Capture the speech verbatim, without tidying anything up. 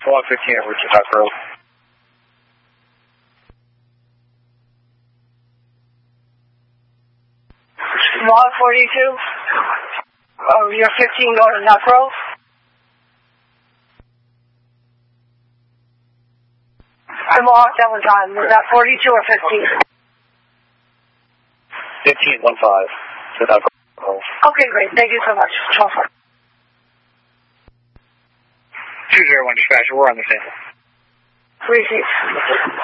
Mohawk fifteen over to Dock Grove. Mohawk forty-two. Oh, you're fifteen going to Dock Grove? I'm Mohawk that one time. Was that forty-two or fifteen? fifteen, one five. To Dock Grove. Okay, great. Thank you so much. two zero one dispatcher, we're on the same. Receive.